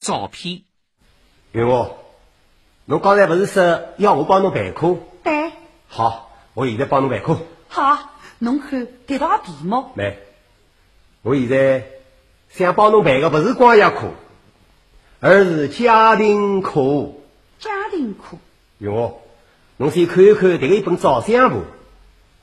照片。 云娥，侬刚才不是说要我帮侬备课？ 对。 好，我现在帮侬备课。 好，侬看这道题目。 来，我现在想帮侬备个不是光业课，而是家庭课。 家庭课。 云娥，侬先看一看这个一本照相簿。